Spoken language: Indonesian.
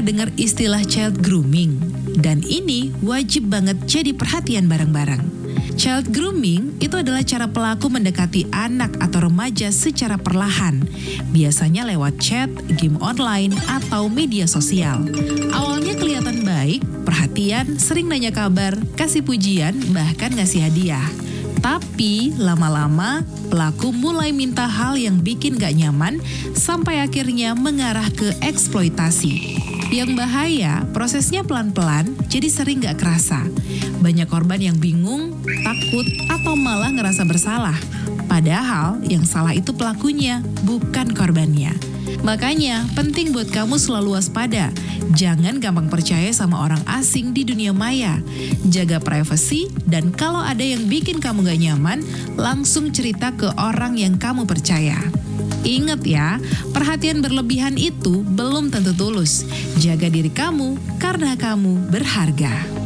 pernah dengar istilah child grooming? Dan ini wajib banget jadi perhatian bareng-bareng. Child grooming itu adalah cara pelaku mendekati anak atau remaja secara perlahan, biasanya lewat chat, game online, atau media sosial. Awalnya kelihatan baik, perhatian, sering nanya kabar, kasih pujian, bahkan ngasih hadiah. Tapi lama-lama pelaku mulai minta hal yang bikin gak nyaman sampai akhirnya mengarah ke eksploitasi. Yang bahaya, prosesnya pelan-pelan jadi sering gak kerasa. Banyak korban yang bingung, takut, atau malah ngerasa bersalah. Padahal yang salah itu pelakunya, bukan korbannya. Makanya penting buat kamu selalu waspada. Jangan gampang percaya sama orang asing di dunia maya. Jaga privasi dan kalau ada yang bikin kamu gak nyaman, langsung cerita ke orang yang kamu percaya. Ingat ya, perhatian berlebihan itu belum tentu tulus. Jaga diri kamu karena kamu berharga.